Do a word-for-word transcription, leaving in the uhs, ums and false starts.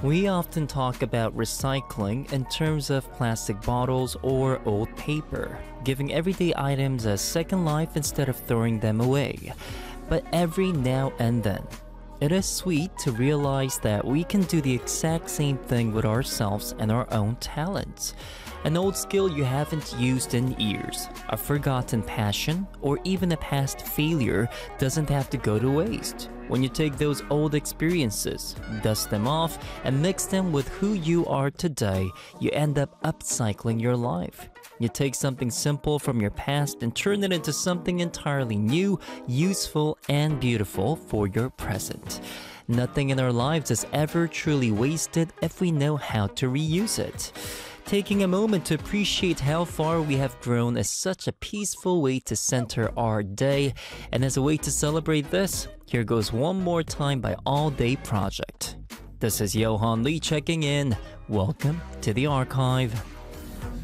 We often talk about recycling in terms of plastic bottles or old paper, giving everyday items a second life instead of throwing them away. But every now and then, it is sweet to realize that we can do the exact same thing with ourselves and our own talents. An old skill you haven't used in years, a forgotten passion, or even a past failure doesn't have to go to waste. When you take those old experiences, dust them off, and mix them with who you are today, you end up upcycling your life. You take something simple from your past and turn it into something entirely new, useful, and beautiful for your present. Nothing in our lives is ever truly wasted if we know how to reuse it. Taking a moment to appreciate how far we have grown is such a peaceful way to center our day. And as a way to celebrate this, here goes one more time by All Day Project. This is Johan Lee checking in. Welcome to the archive.